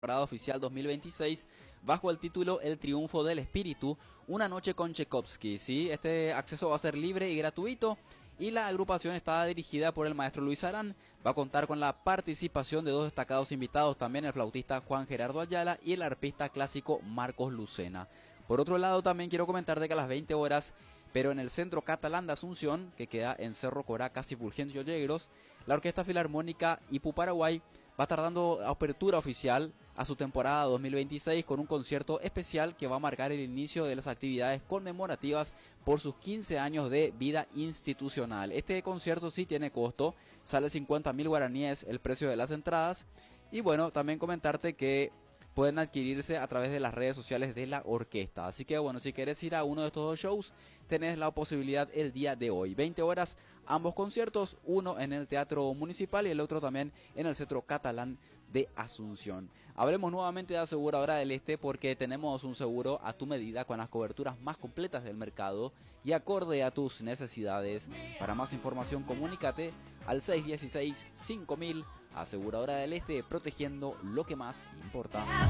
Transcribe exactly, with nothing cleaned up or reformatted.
temporada oficial dos mil veintiséis bajo el título El Triunfo del Espíritu, una noche con Tchaikovsky, ¿sí? Este acceso va a ser libre y gratuito y la agrupación está dirigida por el maestro Luis Arán. Va a contar con la participación de dos destacados invitados, también el flautista Juan Gerardo Ayala y el arpista clásico Marcos Lucena. Por otro lado, también quiero comentarte que a las veinte horas, pero en el Centro Catalán de Asunción, que queda en Cerro Corá, casi Fulgencio Yegros, la Orquesta Filarmónica Ipu Paraguay va a estar dando apertura oficial a su temporada dos mil veintiséis con un concierto especial que va a marcar el inicio de las actividades conmemorativas por sus quince años de vida institucional. Este concierto sí tiene costo, sale cincuenta mil guaraníes el precio de las entradas. Y bueno, también comentarte que pueden adquirirse a través de las redes sociales de la orquesta. Así que bueno, si quieres ir a uno de estos dos shows, tenés la posibilidad el día de hoy. veinte horas, ambos conciertos, uno en el Teatro Municipal y el otro también en el Centro Catalán de Asunción. Hablemos nuevamente de Aseguradora del Este porque tenemos un seguro a tu medida con las coberturas más completas del mercado y acorde a tus necesidades. Para más información, comunícate al seis uno seis, cinco mil. Aseguradora del Este, protegiendo lo que más importa.